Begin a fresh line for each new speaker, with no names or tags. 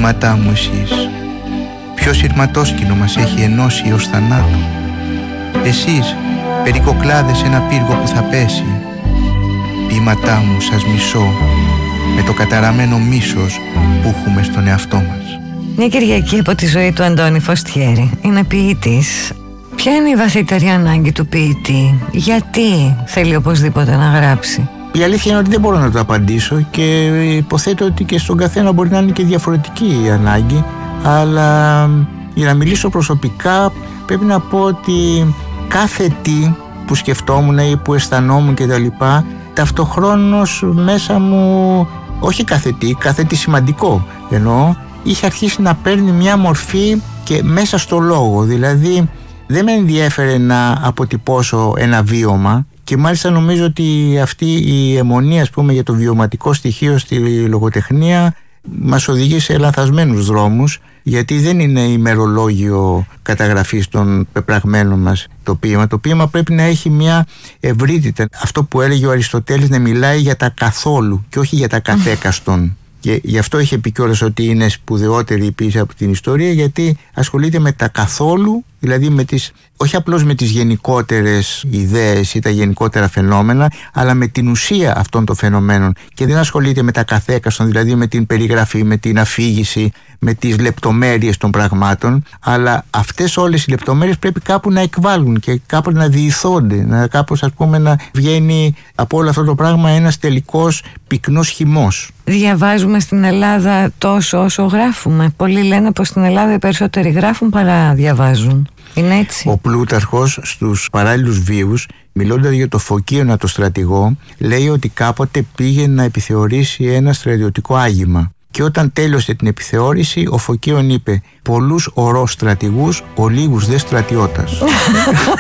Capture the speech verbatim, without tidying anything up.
ποίηματά μου εσείς, ποιο σειρματόσκηνο μας έχει ενώσει ως θανάτου. Εσείς, περικοκλάδες σε ένα πύργο που θα πέσει. Ποίηματά μου σας μισώ, με το καταραμένο μίσος που έχουμε στον εαυτό μας.
Μια Κυριακή από τη ζωή του Αντώνη Φωστιέρη. Είναι ποιητής. Ποια είναι η βαθύτερη ανάγκη του ποιητή? Γιατί θέλει οπωσδήποτε να γράψει?
Η αλήθεια είναι ότι δεν μπορώ να το απαντήσω και υποθέτω ότι και στον καθένα μπορεί να είναι και διαφορετική η ανάγκη, αλλά για να μιλήσω προσωπικά πρέπει να πω ότι κάθε τι που σκεφτόμουν ή που αισθανόμουν και τα λοιπά, ταυτοχρόνως μέσα μου, όχι κάθε τι, κάθε τι σημαντικό εννοώ, είχε αρχίσει να παίρνει μια μορφή και μέσα στο λόγο. Δηλαδή δεν με ενδιέφερε να αποτυπώσω ένα βίωμα και μάλιστα νομίζω ότι αυτή η αιμονή, ας πούμε, για το βιωματικό στοιχείο στη λογοτεχνία μας οδηγεί σε λανθασμένους δρόμους, γιατί δεν είναι ημερολόγιο καταγραφής των πεπραγμένων μας το ποίημα. Το ποίημα πρέπει να έχει μια ευρύτητα. Αυτό που έλεγε ο Αριστοτέλης, να μιλάει για τα καθόλου και όχι για τα καθέκαστον. Και γι' αυτό είχε πει κιόλας ότι είναι σπουδαιότερη η ποίηση από την ιστορία, γιατί ασχολείται με τα καθόλου, δηλαδή με τις, όχι απλώς με τις γενικότερες ιδέες ή τα γενικότερα φαινόμενα, αλλά με την ουσία αυτών των φαινομένων, και δεν ασχολείται με τα καθέκαστον, δηλαδή με την περιγραφή, με την αφήγηση, με τις λεπτομέρειες των πραγμάτων, αλλά αυτές όλες οι λεπτομέρειες πρέπει κάπου να εκβάλλουν και κάπου να διηθώνται, να κάπως, ας πούμε, να βγαίνει από όλο αυτό το πράγμα ένας τελικός πυκνός χυμός.
Διαβάζουμε στην Ελλάδα τόσο όσο γράφουμε? Πολλοί λένε πως στην Ελλάδα οι περισσότεροι γράφουν παρά διαβάζουν. Είναι έτσι?
Ο Πλούταρχος στους παράλληλους βίους, μιλώντας για το Φωκίωνα το στρατηγό, λέει ότι κάποτε πήγε να επιθεωρήσει ένα στρατιωτικό άγημα. Και όταν τέλειωσε την επιθεώρηση, ο Φωκίων είπε: «Πολλούς ορός στρατηγούς, ο λίγους δε στρατιώτας».